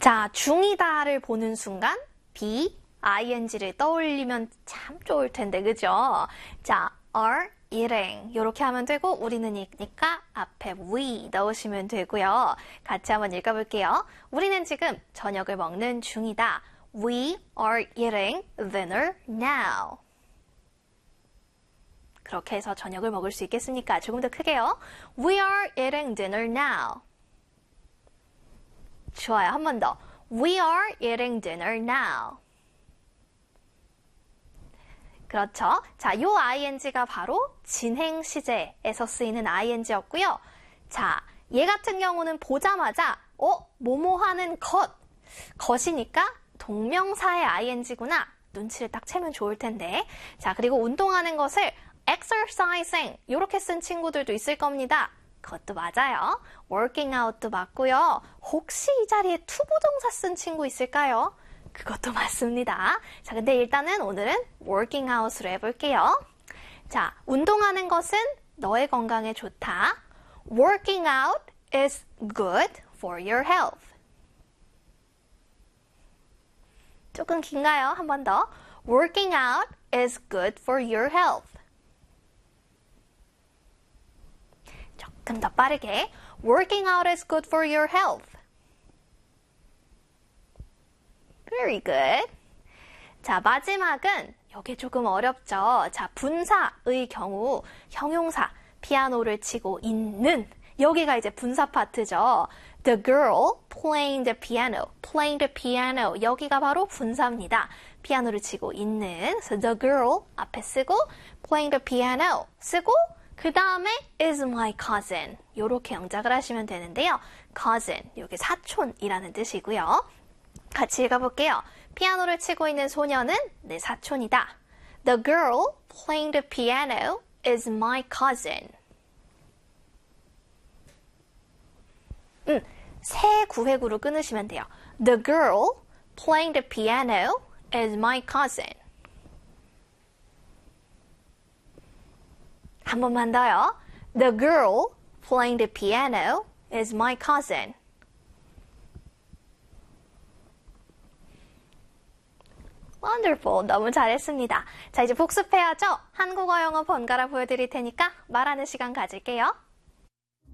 자, 중이다를 보는 순간 be, ing를 떠올리면 참 좋을 텐데, 그죠? 자, are eating 이렇게 하면 되고 우리는 이니까 앞에 we 넣으시면 되고요. 같이 한번 읽어볼게요. 우리는 지금 저녁을 먹는 중이다. We are eating dinner now. 그렇게 해서 저녁을 먹을 수 있겠습니까? 조금 더 크게요. We are eating dinner now. 좋아요. 한 번 더. We are eating dinner now. 그렇죠. 자, 요 ing가 바로 진행 시제에서 쓰이는 ing였고요. 자, 얘 같은 경우는 보자마자 뭐뭐 하는 것이니까 동명사의 ing구나. 눈치를 딱 채면 좋을 텐데. 자, 그리고 운동하는 것을 exercising 이렇게 쓴 친구들도 있을 겁니다. 그것도 맞아요. working out도 맞고요. 혹시 이 자리에 투부정사 쓴 친구 있을까요? 그것도 맞습니다. 자, 근데 일단은 오늘은 working out으로 해볼게요. 자, 운동하는 것은 너의 건강에 좋다. Working out is good for your health. 조금 긴가요? 한 번 더. Working out is good for your health. 조금 더 빠르게. Working out is good for your health. Very good. 자, 마지막은 여기 조금 어렵죠. 자, 분사의 경우 형용사 피아노를 치고 있는 여기가 이제 분사 파트죠. The girl playing the piano. Playing the piano. 여기가 바로 분사입니다. 피아노를 치고 있는. So the girl 앞에 쓰고 playing the piano 쓰고 그 다음에 is my cousin. 요렇게 영작을 하시면 되는데요. cousin. 여기 사촌이라는 뜻이고요. 같이 읽어볼게요. 피아노를 치고 있는 소녀는 내 사촌이다. The girl playing the piano is my cousin. 세 구획으로 끊으시면 돼요. The girl playing the piano is my cousin. 한 번만 더요. The girl playing the piano is my cousin. Wonderful. 너무 잘했습니다. 자, 이제 복습해야죠. 한국어, 영어 번갈아 보여드릴 테니까 말하는 시간 가질게요.